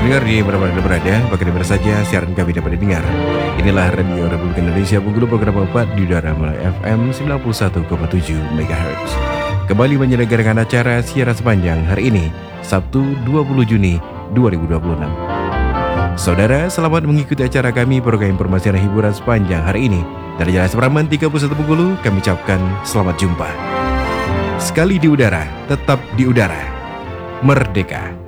pendengar di mana Anda berada, bahkan di mana saja siaran kami dapat didengar. Inilah Radio Republik Indonesia Bengkulu program 4 di udara melalui FM 91,7 MHz. Kembali menyelenggarakan acara siaran sepanjang hari ini, Sabtu 20 Juni 2026. Saudara, selamat mengikuti acara kami program informasi dan hiburan sepanjang hari ini. Dari Jalan Sepraman 31 Bengkulu, kami ucapkan selamat jumpa. Sekali di udara, tetap di udara. Merdeka!